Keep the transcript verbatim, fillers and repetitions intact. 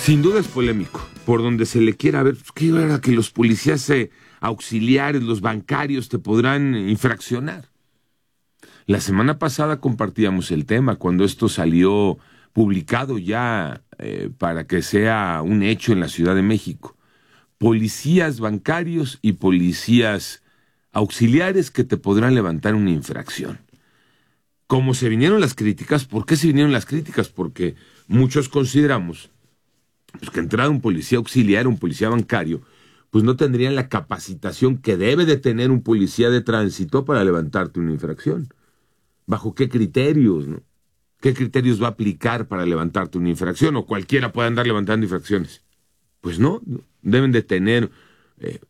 Sin duda es polémico, por donde se le quiera ver. ¿Qué era que los policías eh, auxiliares, los bancarios te podrán infraccionar? La semana pasada compartíamos el tema cuando esto salió publicado ya eh, para que sea un hecho en la Ciudad de México. Policías bancarios y policías auxiliares que te podrán levantar una infracción. Como se vinieron las críticas, ¿por qué se vinieron las críticas? Porque muchos consideramos pues, que entrar un policía auxiliar, un policía bancario, pues no tendrían la capacitación que debe de tener un policía de tránsito para levantarte una infracción. ¿Bajo qué criterios, no? ¿Qué criterios va a aplicar para levantarte una infracción? ¿O cualquiera puede andar levantando infracciones? Pues no, no. Deben de tener eh,